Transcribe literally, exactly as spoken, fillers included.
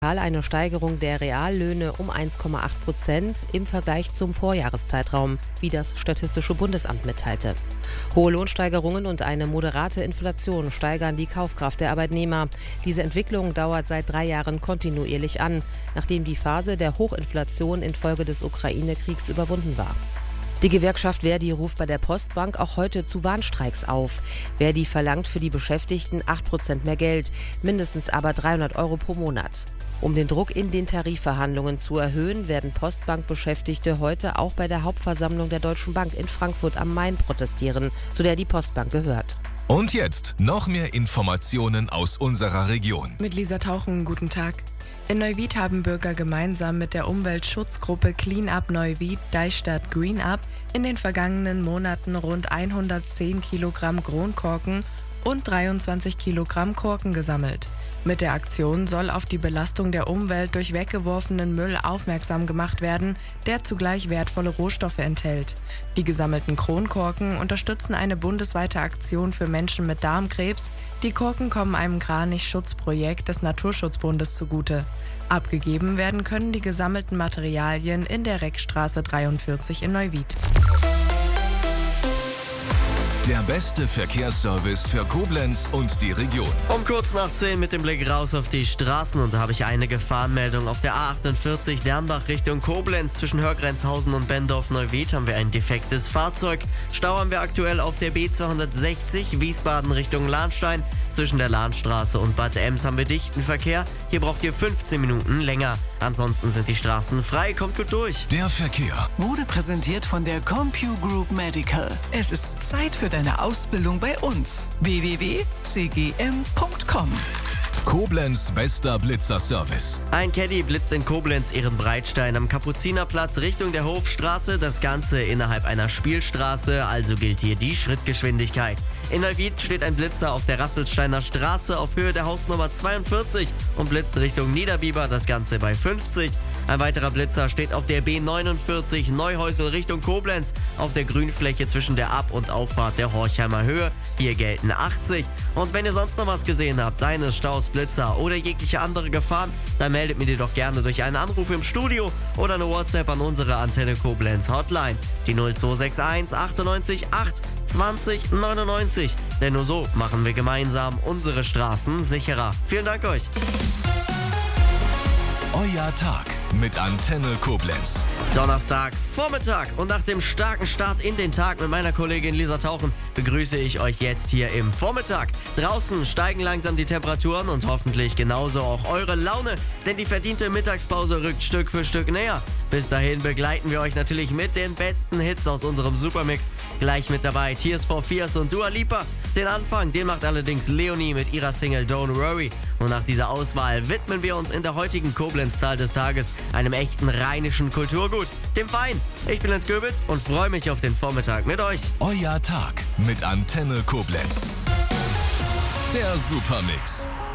Eine Steigerung der Reallöhne um eins Komma acht Prozent im Vergleich zum Vorjahreszeitraum, wie das Statistische Bundesamt mitteilte. Hohe Lohnsteigerungen und eine moderate Inflation steigern die Kaufkraft der Arbeitnehmer. Diese Entwicklung dauert seit drei Jahren kontinuierlich an, nachdem die Phase der Hochinflation infolge des Ukraine-Kriegs überwunden war. Die Gewerkschaft Verdi ruft bei der Postbank auch heute zu Warnstreiks auf. Verdi verlangt für die Beschäftigten acht Prozent mehr Geld, mindestens aber dreihundert Euro pro Monat. Um den Druck in den Tarifverhandlungen zu erhöhen, werden Postbank-Beschäftigte heute auch bei der Hauptversammlung der Deutschen Bank in Frankfurt am Main protestieren, zu der die Postbank gehört. Und jetzt noch mehr Informationen aus unserer Region. Mit Lisa Tauchen, guten Tag. In Neuwied haben Bürger gemeinsam mit der Umweltschutzgruppe Clean Up Neuwied Deichstadt Green Up in den vergangenen Monaten rund hundertzehn Kilogramm Kronkorken und dreiundzwanzig Kilogramm Korken gesammelt. Mit der Aktion soll auf die Belastung der Umwelt durch weggeworfenen Müll aufmerksam gemacht werden, der zugleich wertvolle Rohstoffe enthält. Die gesammelten Kronkorken unterstützen eine bundesweite Aktion für Menschen mit Darmkrebs. Die Korken kommen einem Kranich-Schutzprojekt des Naturschutzbundes zugute. Abgegeben werden können die gesammelten Materialien in der Reckstraße dreiundvierzig in Neuwied. Der beste Verkehrsservice für Koblenz und die Region. Um kurz nach zehn mit dem Blick raus auf die Straßen und da habe ich eine Gefahrenmeldung. Auf der A achtundvierzig Dernbach Richtung Koblenz zwischen Hörgrenzhausen und Bendorf-Neuwied haben wir ein defektes Fahrzeug. Stau haben wir aktuell auf der B zweihundertsechzig Wiesbaden Richtung Lahnstein. Zwischen der Lahnstraße und Bad Ems haben wir dichten Verkehr. Hier braucht ihr fünfzehn Minuten länger. Ansonsten sind die Straßen frei. Kommt gut durch. Der Verkehr wurde präsentiert von der CompuGroup Medical. Es ist Zeit für deine Ausbildung bei uns. w w w punkt c g m punkt com. Koblenz bester Blitzerservice. Ein Caddy blitzt in Koblenz Ehrenbreitstein am Kapuzinerplatz Richtung der Hofstraße. Das Ganze innerhalb einer Spielstraße, also gilt hier die Schrittgeschwindigkeit. In Neuwied steht ein Blitzer auf der Rasselsteiner Straße auf Höhe der Hausnummer zweiundvierzig und blitzt Richtung Niederbiber, das Ganze bei fünfzig. Ein weiterer Blitzer steht auf der B neunundvierzig Neuhäusel Richtung Koblenz auf der Grünfläche zwischen der Ab- und Auffahrt der Horchheimer Höhe. Hier gelten achtzig. Und wenn ihr sonst noch was gesehen habt, seien es Staus, Blitzer oder jegliche andere Gefahren, dann meldet mir die doch gerne durch einen Anruf im Studio oder eine WhatsApp an unsere Antenne Koblenz Hotline. Die null zwei sechs eins achtundneunzig acht zwanzig neunundneunzig. Denn nur so machen wir gemeinsam unsere Straßen sicherer. Vielen Dank euch. Euer Tag mit Antenne Koblenz. Donnerstag, Vormittag und nach dem starken Start in den Tag mit meiner Kollegin Lisa Tauchen begrüße ich euch jetzt hier im Vormittag. Draußen steigen langsam die Temperaturen und hoffentlich genauso auch eure Laune, denn die verdiente Mittagspause rückt Stück für Stück näher. Bis dahin begleiten wir euch natürlich mit den besten Hits aus unserem Supermix. Gleich mit dabei Tears for Fears und Dua Lipa. Den Anfang, den macht allerdings Leonie mit ihrer Single Don't Worry. Und nach dieser Auswahl widmen wir uns in der heutigen Koblenz-Zahl des Tages einem echten rheinischen Kulturgut, dem Wein. Ich bin Jens Goebbels und freue mich auf den Vormittag mit euch. Euer Tag mit Antenne Koblenz. Der Supermix.